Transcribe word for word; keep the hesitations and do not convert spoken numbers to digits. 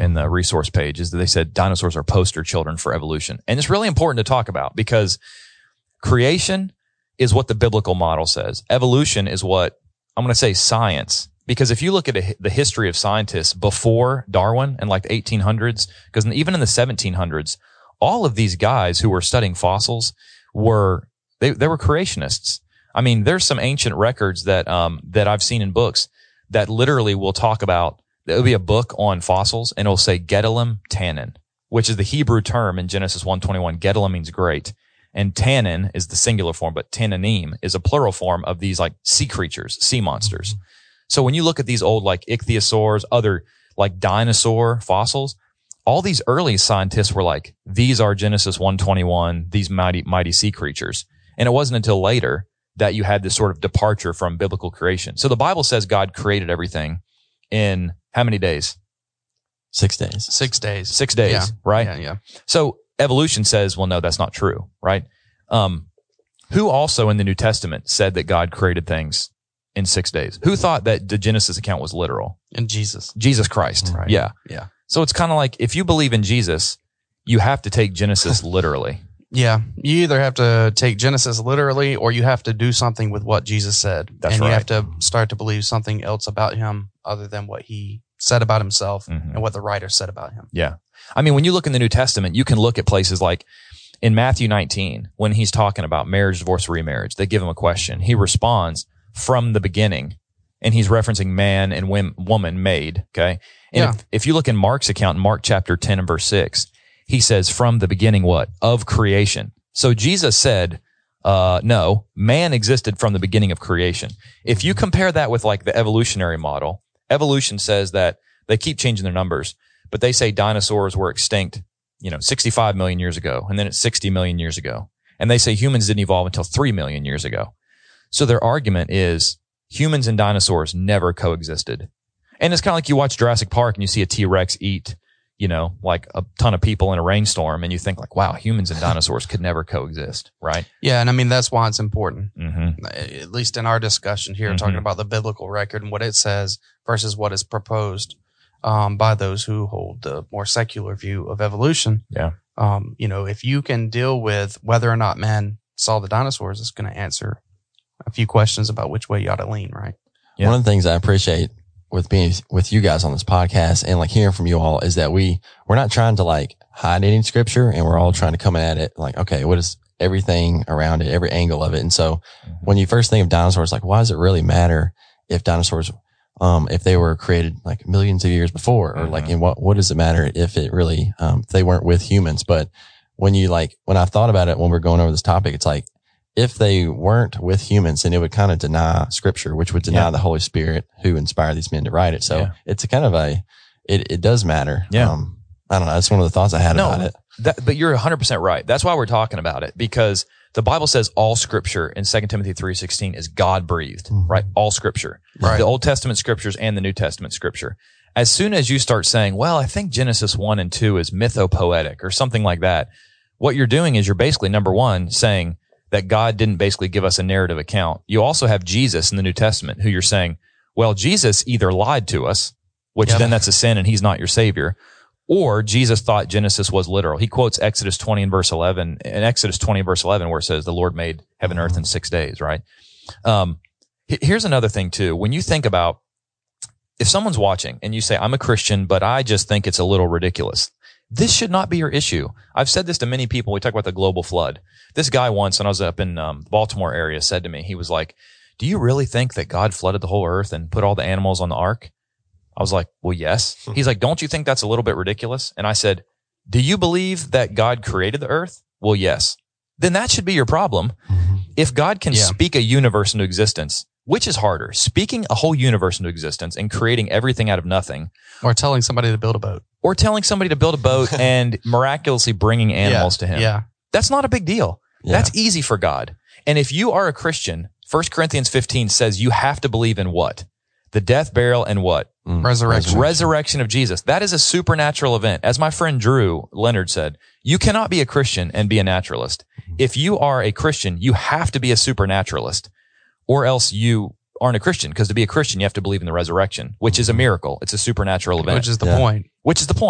in the resource page is that they said dinosaurs are poster children for evolution. And it's really important to talk about because creation is what the biblical model says. Evolution is what I'm going to say science. Because if you look at a, the history of scientists before Darwin and like the eighteen hundreds, because even in the seventeen hundreds, all of these guys who were studying fossils were, they, they were creationists. I mean, there's some ancient records that, um, that I've seen in books that literally will talk about, there'll be a book on fossils and it'll say Gedalim tannin, which is the Hebrew term in Genesis one twenty-one. Gedalim means great. And tannin is the singular form, but tannanim is a plural form of these like sea creatures, sea monsters. Mm-hmm. So when you look at these old like ichthyosaurs, other like dinosaur fossils, all these early scientists were like, these are Genesis one twenty-one, these mighty, mighty sea creatures. And it wasn't until later that you had this sort of departure from biblical creation. So the Bible says God created everything in how many days? Six days. Six days. Six days, yeah. right? Yeah, yeah. So evolution says, well, no, that's not true, right? Um, who also in the New Testament said that God created things in six days? Who thought that the Genesis account was literal? And Jesus. Jesus Christ. Right. Yeah. Yeah. So it's kind of like if you believe in Jesus, you have to take Genesis literally. Yeah. You either have to take Genesis literally or you have to do something with what Jesus said. That's and right. you have to start to believe something else about him other than what he said about himself Mhm. and what the writer said about him. Yeah. I mean, when you look in the New Testament, you can look at places like in Matthew nineteen, when he's talking about marriage, divorce, remarriage, they give him a question. He responds from the beginning, and he's referencing man and wom- woman made, okay? And Yeah. if, if you look in Mark's account, in Mark chapter ten and verse six, he says from the beginning what? Of creation. So Jesus said, uh, no, man existed from the beginning of creation. If you compare that with like the evolutionary model, evolution says that they keep changing their numbers, but they say dinosaurs were extinct, you know, sixty-five million years ago, and then it's sixty million years ago. And they say humans didn't evolve until three million years ago. So their argument is humans and dinosaurs never coexisted. And it's kind of like you watch Jurassic Park and you see a T-Rex eat, you know, like a ton of people in a rainstorm, and you think like, wow, humans and dinosaurs could never coexist, right? Yeah. And I mean, that's why it's important. Mm-hmm. At least in our discussion here, Mhm. talking about the biblical record and what it says versus what is proposed um, by those who hold the more secular view of evolution. Yeah. Um, you know, if you can deal with whether or not man saw the dinosaurs, it's going to answer a few questions about which way you ought to lean, right? Yeah. One of the things I appreciate with being with you guys on this podcast and like hearing from you all is that we, we're not trying to like hide any scripture, and we're all trying to come at it like, okay, what is everything around it, every angle of it. And so Mm-hmm. when you first think of dinosaurs, like, why does it really matter if dinosaurs, um, if they were created like millions of years before, or Mm-hmm. like, in what, what does it matter if it really, um, if they weren't with humans? But when you like, when I thought about it, when we're going over this topic, it's like, if they weren't with humans, then it would kind of deny scripture, which would deny Yeah. the Holy Spirit who inspired these men to write it. So Yeah. it's a kind of a, it, it does matter. Yeah. Um, I don't know. That's one of the thoughts I had No, about it. that, but you're one hundred percent right. That's why we're talking about it, because the Bible says all scripture in Second Timothy three sixteen is God breathed, Mhm. right? All scripture, Right. the Old Testament scriptures and the New Testament scripture. As soon as you start saying, well, I think Genesis one and two is mythopoetic or something like that, what you're doing is you're basically, number one, saying that God didn't basically give us a narrative account. You also have Jesus in the New Testament who you're saying, well, Jesus either lied to us, which Yeah. then that's a sin and he's not your savior, or Jesus thought Genesis was literal. He quotes Exodus twenty and verse eleven, in Exodus twenty and verse eleven, where it says the Lord made heaven and earth in six days, right? Um, h- here's another thing too. When you think about, if someone's watching and you say, I'm a Christian, but I just think it's a little ridiculous, this should not be your issue. I've said this to many people. We talk about the global flood. This guy once, when I was up in um, the Baltimore area, said to me, he was like, do you really think that God flooded the whole earth and put all the animals on the ark? I was like, well, yes. He's like, don't you think that's a little bit ridiculous? And I said, do you believe that God created the earth? Well, yes. Then that should be your problem. Mm-hmm. If God can Yeah. speak a universe into existence, which is harder, speaking a whole universe into existence and creating everything out of nothing, Or telling somebody to build a boat. or telling somebody to build a boat and miraculously bringing animals yeah. to him. Yeah. That's not a big deal. Yeah. That's easy for God. And if you are a Christian, First Corinthians fifteen says you have to believe in what? The death, burial, and what? Mm. Resurrection. Resurrection of Jesus. That is a supernatural event. As my friend Drew Leonard said, you cannot be a Christian and be a naturalist. If you are a Christian, you have to be a supernaturalist, or else you aren't a Christian, because to be a Christian, you have to believe in the resurrection, which is a miracle. It's a supernatural event, Which is the Yeah. point. which is the point.